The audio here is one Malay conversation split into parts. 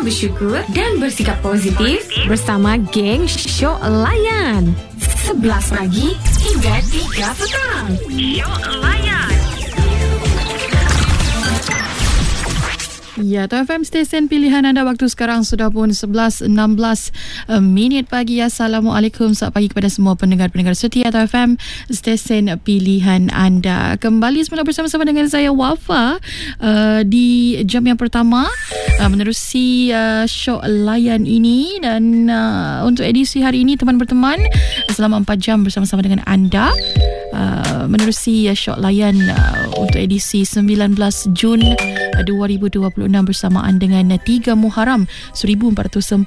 bersyukur dan bersikap positif bersama geng Syok Layan. 11 pagi hingga 3 petang. Syok Layan. Ya, Toh FM stesen pilihan anda. Waktu sekarang sudah pun 11.16 minit pagi. Assalamualaikum, selamat pagi kepada semua pendengar-pendengar setia Toh FM stesen pilihan anda. Kembali semula bersama-sama dengan saya Wafa di jam yang pertama menerusi Syok Layan ini. Dan untuk edisi hari ini, teman berteman selama 4 jam bersama-sama dengan anda menerusi Syok Layan untuk edisi 19 Jun 2026 bersamaan dengan 3 Muharram 1448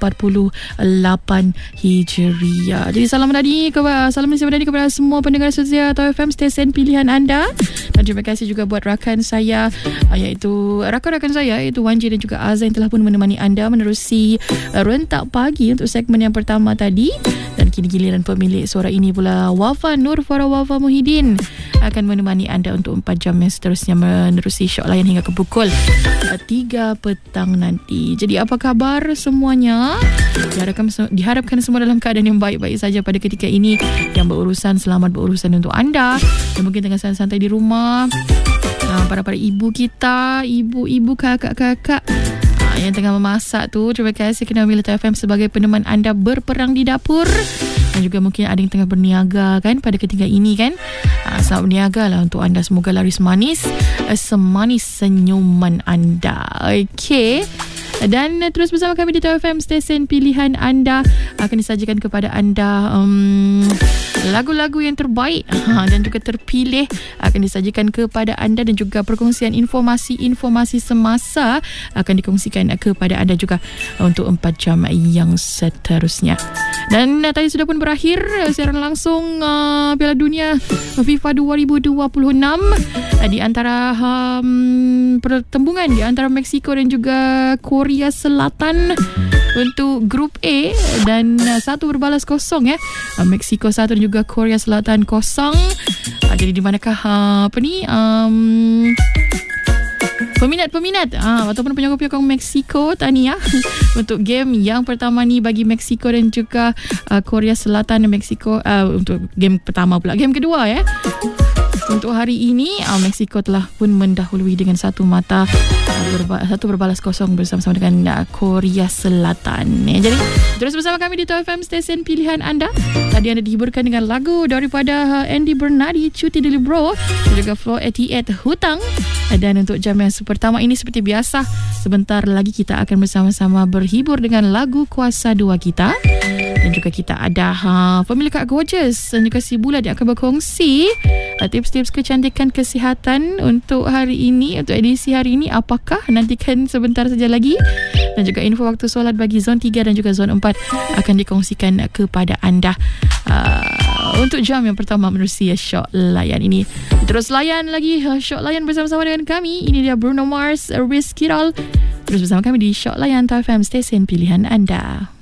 Hijriah. Jadi salam menadi kepada semua pendengar setia Toh FM stesen pilihan anda. Dan terima kasih juga buat rakan saya iaitu rakan-rakan saya iaitu Wanji dan juga Azan yang telah pun menemani anda menerusi rentak pagi untuk segmen yang pertama tadi. Dan kini giliran pemilik suara ini pula Wafa Nur Farah Wafa Muhyiddin akan menemani anda untuk 4 jam yang seterusnya menerusi Syok Layan hingga ke pukul 3 petang nanti. Jadi apa khabar semuanya? Diharapkan semua dalam keadaan yang baik-baik saja pada ketika ini. Yang berurusan, selamat berurusan untuk anda. Yang mungkin tengah santai-santai di rumah, para ibu kita, ibu-ibu, kakak-kakak yang tengah memasak tu, terima kasih kerana memilih Toh FM sebagai peneman anda berperang di dapur. Dan juga mungkin ada yang tengah berniaga kan pada ketika ini kan. Selamat berniaga lah untuk anda. Semoga laris manis semanis senyuman anda. Okey. Dan terus bersama kami di Toh FM stesen pilihan anda. Akan disajikan kepada anda lagu-lagu yang terbaik dan juga terpilih akan disajikan kepada anda. Dan juga perkongsian informasi semasa akan dikongsikan kepada anda juga untuk 4 jam yang seterusnya. Dan tadi sudah pun berakhir siaran langsung Piala Dunia FIFA 2026 di antara pertembungan di antara Mexico dan juga Korea Selatan untuk grup A. Dan 1 berbalas kosong ya. Mexico 1 dan juga Korea Selatan 0. Jadi di manakah peminat ataupun penyokong Mexico, tahniah untuk game yang pertama ni bagi Mexico dan juga Korea Selatan dan Mexico untuk game pertama pula. Game kedua ya. Untuk hari ini Mexico telah pun mendahului dengan 1 mata, 1 berbalas kosong bersama-sama dengan Korea Selatan. Jadi terus bersama kami di Toh FM stesen pilihan anda. Tadi anda dihiburkan dengan lagu daripada Andy Bernardi, Cuti Dulu Bro, dan juga Floor 88 Hutang. Dan untuk jam yang pertama ini seperti biasa, sebentar lagi kita akan bersama-sama berhibur dengan lagu Kuasa 2 kita. Dan juga kita ada pemilik Kak Gorgeous dan juga si Bula dia akan berkongsi tips-tips kecantikan kesihatan untuk hari ini, untuk edisi hari ini. Apakah? Nantikan sebentar saja lagi. Dan juga info waktu solat bagi zon 3 dan juga zon 4 akan dikongsikan kepada anda untuk jam yang pertama menerusi Syok Layan ini. Terus layan lagi Syok Layan bersama-sama dengan kami. Ini dia Bruno Mars, Rizky Roll. Terus bersama kami di Syok Layan Toh FM stesen pilihan anda.